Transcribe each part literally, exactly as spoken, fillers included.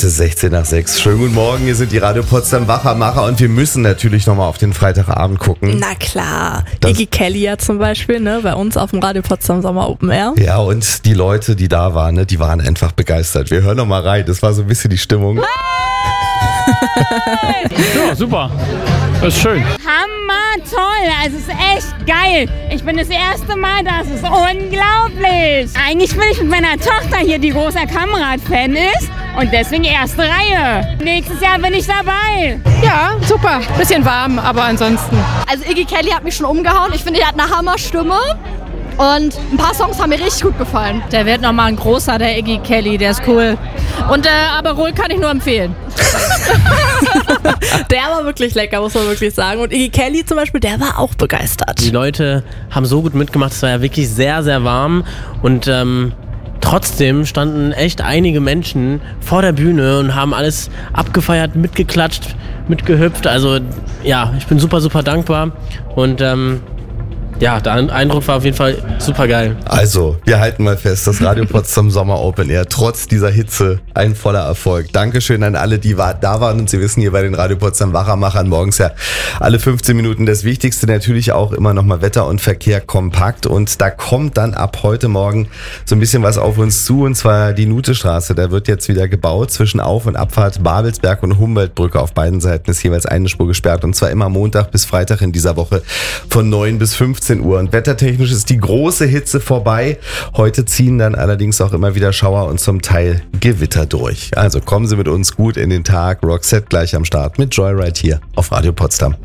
ist sechzehn nach sechs. Schönen guten Morgen, hier sind die Radio Potsdam Wachermacher und wir müssen natürlich nochmal auf den Freitagabend gucken. Na klar, Das- Iggy Kelly ja zum Beispiel, ne, bei uns auf dem Radio Potsdam Sommer Open Air. Ja, und die Leute, die da waren, ne, die waren einfach begeistert. Wir hören nochmal rein, das war so ein bisschen die Stimmung. Ja, super. Das ist schön. Hammer toll, also es ist echt geil. Ich bin das erste Mal da, es ist unglaublich. Eigentlich will ich mit meiner Tochter hier, die großer Kamerad-Fan ist und deswegen erste Reihe. Nächstes Jahr bin ich dabei. Ja, super. Bisschen warm, aber ansonsten. Also Iggy Kelly hat mich schon umgehauen. Ich finde, er hat eine Hammerstimme. Und ein paar Songs haben mir richtig gut gefallen. Der wird nochmal ein großer, der Iggy Kelly, der ist cool. Und äh, Aperol kann ich nur empfehlen. Der war wirklich lecker, muss man wirklich sagen. Und Iggy Kelly zum Beispiel, der war auch begeistert. Die Leute haben so gut mitgemacht, es war ja wirklich sehr, sehr warm und ähm, trotzdem standen echt einige Menschen vor der Bühne und haben alles abgefeiert, mitgeklatscht, mitgehüpft. Also ja, ich bin super, super dankbar und ähm, ja, der Eindruck war auf jeden Fall super geil. Also, wir halten mal fest, das Radio Potsdam Sommer Open Air, trotz dieser Hitze, ein voller Erfolg. Dankeschön an alle, die war, da waren und Sie wissen hier bei den Radio Potsdam Wachermachern morgens ja alle fünfzehn Minuten das Wichtigste, natürlich auch immer nochmal Wetter und Verkehr kompakt und da kommt dann ab heute Morgen so ein bisschen was auf uns zu und zwar die Nutestraße, da wird jetzt wieder gebaut zwischen Auf- und Abfahrt Babelsberg und Humboldtbrücke auf beiden Seiten ist jeweils eine Spur gesperrt und zwar immer Montag bis Freitag in dieser Woche von neun bis fünfzehn Uhr. Und wettertechnisch ist die große Hitze vorbei. Heute ziehen dann allerdings auch immer wieder Schauer und zum Teil Gewitter durch. Also kommen Sie mit uns gut in den Tag. Roxette gleich am Start mit Joyride hier auf Radio Potsdam.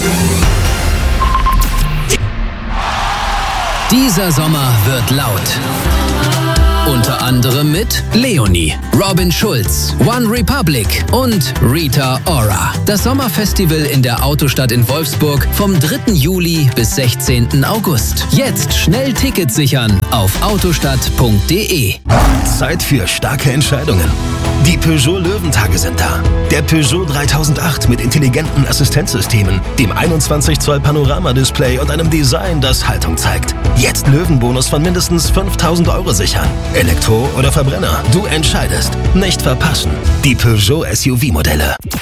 Dieser Sommer wird laut. Unter anderem mit Leonie, Robin Schulz, One Republic und Rita Ora. Das Sommerfestival in der Autostadt in Wolfsburg vom dritten Juli bis sechzehnten August. Jetzt schnell Tickets sichern auf autostadt punkt de. Zeit für starke Entscheidungen. Die Peugeot Löwentage sind da. Der Peugeot dreitausendacht mit intelligenten Assistenzsystemen, dem einundzwanzig Zoll Panoramadisplay und einem Design, das Haltung zeigt. Jetzt Löwenbonus von mindestens fünftausend Euro sichern. Elektro oder Verbrenner, du entscheidest. Nicht verpassen. Die Peugeot S U V-Modelle.